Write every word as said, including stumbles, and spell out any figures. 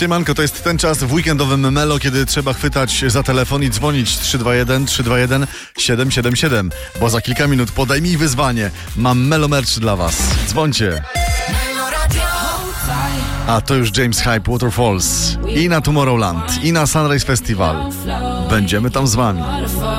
Siemanko, to jest ten czas w weekendowym Melo, kiedy trzeba chwytać za telefon i dzwonić trzy dwa jeden trzy dwa jeden siedem siedem siedem, bo za kilka minut podaj mi wyzwanie. Mam Melo merch dla was. Dzwońcie. A to już James Hype, Waterfalls. I na Tomorrowland, i na Sunrise Festival. Będziemy tam z wami.